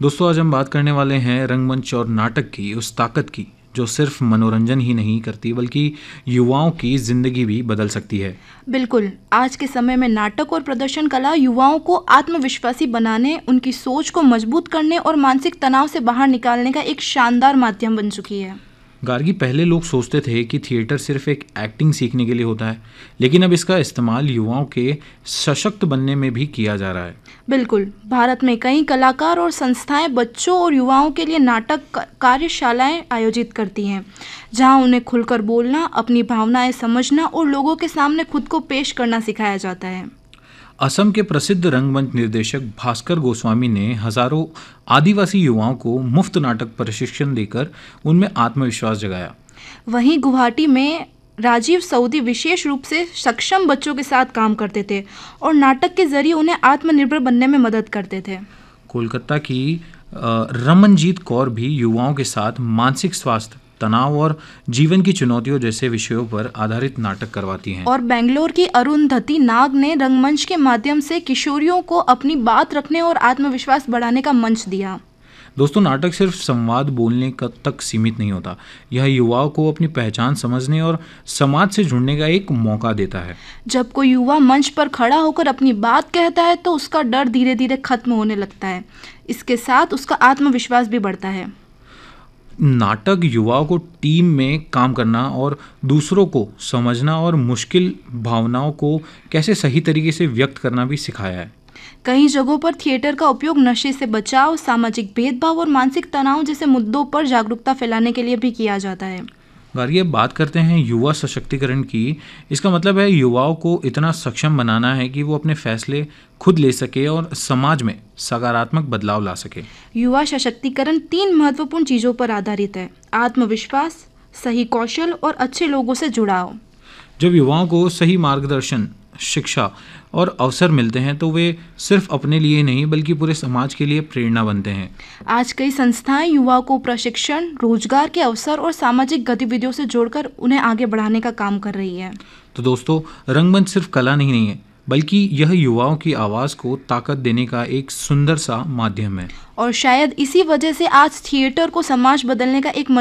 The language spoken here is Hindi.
दोस्तों आज हम बात करने वाले हैं रंगमंच और नाटक की उस ताकत की जो सिर्फ मनोरंजन ही नहीं करती बल्कि युवाओं की जिंदगी भी बदल सकती है। बिल्कुल। आज के समय में नाटक और प्रदर्शन कला युवाओं को आत्मविश्वासी बनाने, उनकी सोच को मजबूत करने और मानसिक तनाव से बाहर निकालने का एक शानदार माध्यम बन चुकी है। गार्गी, पहले लोग सोचते थे कि थिएटर सिर्फ एक एक्टिंग सीखने के लिए होता है, लेकिन अब इसका इस्तेमाल युवाओं के सशक्त बनने में भी किया जा रहा है। बिल्कुल। भारत में कई कलाकार और संस्थाएं बच्चों और युवाओं के लिए नाटक कार्यशालाएं आयोजित करती हैं, जहां उन्हें खुलकर बोलना, अपनी भावनाएं समझना और लोगों के सामने खुद को पेश करना सिखाया जाता है। असम के प्रसिद्ध रंगमंच निर्देशक भास्कर गोस्वामी ने हजारों आदिवासी युवाओं को मुफ्त नाटक प्रशिक्षण देकर उनमें आत्मविश्वास जगाया। वहीं गुवाहाटी में राजीव सऊदी विशेष रूप से सक्षम बच्चों के साथ काम करते थे और नाटक के जरिए उन्हें आत्मनिर्भर बनने में मदद करते थे। कोलकाता की रमनजीत कौर भी युवाओं के साथ मानसिक स्वास्थ्य, तनाव और जीवन की चुनौतियों जैसे विषयों पर आधारित नाटक करवाती हैं। और बेंगलोर की अरुंधति नाग ने रंगमंच के माध्यम से किशोरियों को अपनी बात रखने और आत्मविश्वास बढ़ाने का मंच दिया। दोस्तों, नाटक सिर्फ संवाद बोलने तक सीमित नहीं होता, यह युवाओं को अपनी पहचान समझने और समाज से जुड़ने का एक मौका देता है। जब कोई युवा मंच पर खड़ा होकर अपनी बात कहता है तो उसका डर धीरे धीरे खत्म होने लगता है। इसके साथ उसका आत्मविश्वास भी बढ़ता है। नाटक युवाओं को टीम में काम करना और दूसरों को समझना और मुश्किल भावनाओं को कैसे सही तरीके से व्यक्त करना भी सिखाया है। कई जगहों पर थिएटर का उपयोग नशे से बचाव, सामाजिक भेदभाव और मानसिक तनाव जैसे मुद्दों पर जागरूकता फैलाने के लिए भी किया जाता है। गार्गी, अब बात करते हैं युवा सशक्तिकरण की। इसका मतलब है युवाओं को इतना सक्षम बनाना है कि वो अपने फैसले खुद ले सके और समाज में सकारात्मक बदलाव ला सके। युवा सशक्तिकरण 3 महत्वपूर्ण चीजों पर आधारित है: आत्मविश्वास, सही कौशल और अच्छे लोगों से जुड़ाव। जब युवाओं को सही मार्गदर्शन, शिक्षा और अवसर मिलते हैं तो वे सिर्फ अपने लिए नहीं बल्कि पूरे समाज के लिए प्रेरणा बनते हैं। आज कई संस्थाएं युवाओं को प्रशिक्षण, रोजगार के अवसर और सामाजिक गतिविधियों से जोड़कर उन्हें आगे बढ़ाने का काम कर रही है। तो दोस्तों, रंगमंच सिर्फ कला नहीं है बल्कि यह युवाओं की आवाज़ को ताकत देने का एक सुंदर सा माध्यम है। और शायद इसी वजह से आज थिएटर को समाज बदलने का एक